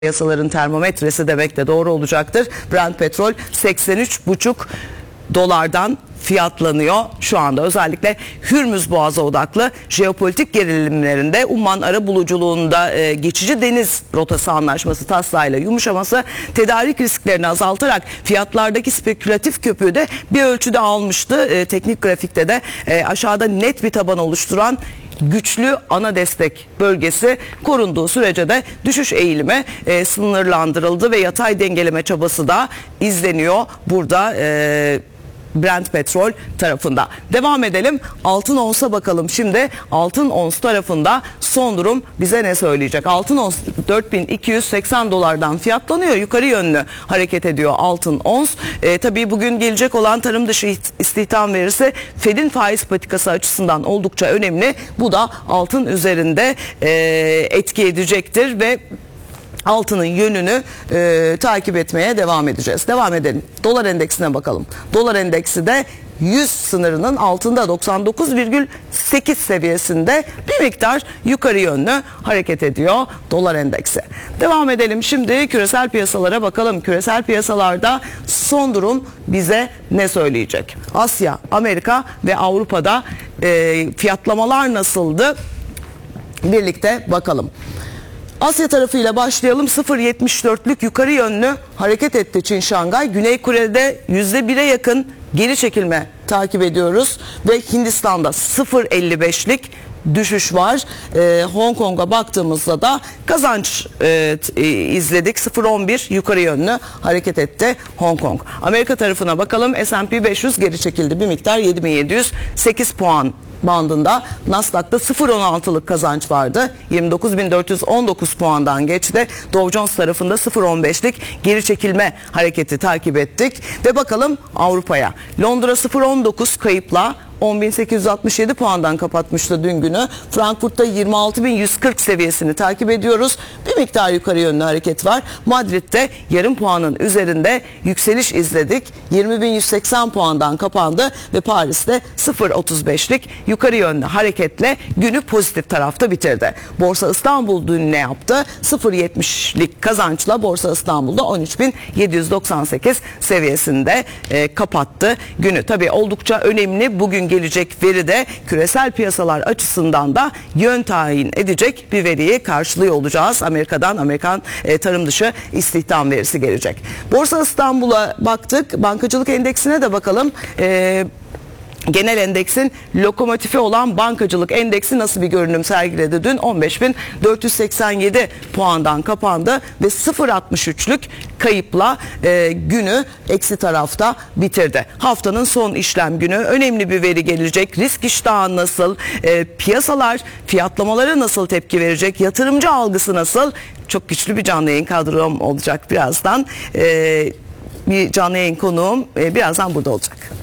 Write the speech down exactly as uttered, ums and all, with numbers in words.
Piyasaların termometresi demek de doğru olacaktır. Brent petrol seksen üç buçuk dolardan fiyatlanıyor şu anda. Özellikle Hürmüz Boğazı odaklı jeopolitik gerilimlerinde Umman arabuluculuğunda e, geçici deniz rotası anlaşması taslağıyla yumuşaması tedarik risklerini azaltarak fiyatlardaki spekülatif köpüğü de bir ölçüde almıştı. E, teknik grafikte de e, aşağıda net bir taban oluşturan güçlü ana destek bölgesi korunduğu sürece de düşüş eğilimi e, sınırlandırıldı ve yatay dengeleme çabası da izleniyor burada e, Brent petrol tarafında. Devam edelim. Altın onsa bakalım. Şimdi altın ons tarafında son durum bize ne söyleyecek? Altın ons dört bin iki yüz seksen dolardan fiyatlanıyor. Yukarı yönlü hareket ediyor altın ons. E, tabii bugün gelecek olan tarım dışı istihdam verisi Fed'in faiz politikası açısından oldukça önemli. Bu da altın üzerinde e, etki edecektir ve altının yönünü e, takip etmeye devam edeceğiz. Devam edelim. Dolar endeksine bakalım. Dolar endeksi de yüz sınırının altında doksan dokuz virgül sekiz seviyesinde bir miktar yukarı yönlü hareket ediyor dolar endeksi. Devam edelim şimdi küresel piyasalara bakalım. Küresel piyasalarda son durum bize ne söyleyecek? Asya, Amerika ve Avrupa'da e, fiyatlamalar nasıldı? Birlikte bakalım. Asya tarafıyla başlayalım. sıfır virgül yetmiş dörtlük yukarı yönlü hareket etti Çin Şangay. Güney Kore'de yüzde bire yakın geri çekilme takip ediyoruz. Ve Hindistan'da sıfır virgül elli beşlik düşüş var. Ee, Hong Kong'a baktığımızda da kazanç e, e, izledik. sıfır virgül on bir yukarı yönlü hareket etti Hong Kong. Amerika tarafına bakalım. S and P beş yüz geri çekildi. Bir miktar yedi bin yedi yüz sekiz puan bandında. Nasdaq'ta sıfır virgül on altılık kazanç vardı. yirmi dokuz bin dört yüz on dokuz puandan geçti. Dow Jones tarafında sıfır virgül on beşlik geri çekilme hareketi takip ettik. Ve bakalım Avrupa'ya. Londra sıfır virgül on dokuz kayıpla on bin sekiz yüz altmış yedi puandan kapatmıştı dün günü. Frankfurt'ta yirmi altı bin yüz kırk seviyesini takip ediyoruz. Bir miktar yukarı yönlü hareket var. Madrid'de yarım puanın üzerinde yükseliş izledik. yirmi bin yüz seksen puandan kapandı ve Paris'te sıfır virgül otuz beşlik yukarı yönlü hareketle günü pozitif tarafta bitirdi. Borsa İstanbul dün ne yaptı? sıfır virgül yetmişlik kazançla Borsa İstanbul'da on üç bin yedi yüz doksan sekiz seviyesinde e, kapattı günü. Tabii oldukça önemli bugün gelecek veri de küresel piyasalar açısından da yön tayin edecek bir veriyi karşılıyor olacağız. Amerika'dan Amerikan e, tarım dışı istihdam verisi gelecek. Borsa İstanbul'a baktık. Bankacılık endeksine de bakalım. E, Genel endeksin lokomotifi olan bankacılık endeksi nasıl bir görünüm sergiledi? Dün on beş bin dört yüz seksen yedi puandan kapandı ve sıfır virgül altmış üçlük kayıpla e, günü eksi tarafta bitirdi. Haftanın son işlem günü önemli bir veri gelecek. Risk iştahı nasıl? E, piyasalar fiyatlamalara nasıl tepki verecek? Yatırımcı algısı nasıl? Çok güçlü bir canlı yayın kadrom olacak birazdan. E, bir canlı yayın konuğum e, birazdan burada olacak.